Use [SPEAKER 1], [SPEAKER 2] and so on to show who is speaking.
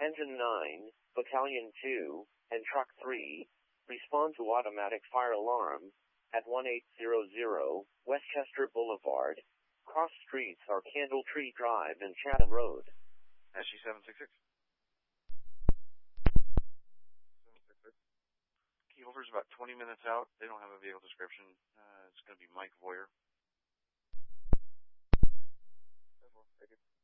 [SPEAKER 1] Engine 9, Battalion 2, and Truck 3, respond to automatic fire alarm at 1800 Westchester Boulevard. Cross streets are Candletree Drive and Chatham Road.
[SPEAKER 2] SG-766. Key holder's about 20 minutes out. They don't have a vehicle description. It's going to be Mike Voyer. Thank you.